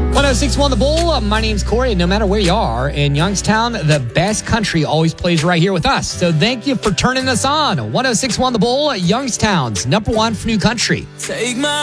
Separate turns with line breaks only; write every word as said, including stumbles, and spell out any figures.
one oh six point one The Bull. My name's Corey, and no matter where you are in Youngstown, the best country always plays right here with us. So thank you for turning us on. one oh six point one The Bull, Youngstown's number one for new country.
Take my